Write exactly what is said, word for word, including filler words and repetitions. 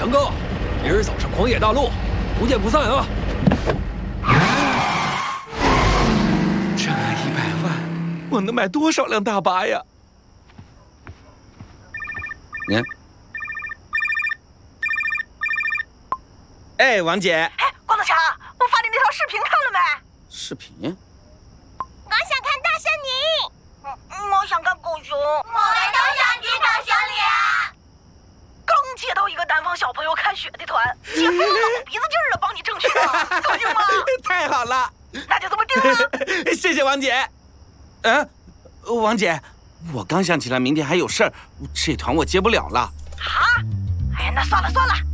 强哥，明儿早上狂野大陆，不见不散啊！ 这一百万，我能买多少辆大巴呀？你看，哎，王姐， 哎，光头强，我发的那条视频看了没？ 视频？ 我想看大森林。 嗯，我想看狗熊。 我们都想去找小李。 刚接到一个南方小朋友看雪的团，姐夫老鼻子劲儿的帮你争取了，高兴吗？ 太好了， 那就这么定了。 谢谢王姐。嗯、呃，王姐，我刚想起来明天还有事儿，这团我接不了了。 啊？哎呀，那算了算了。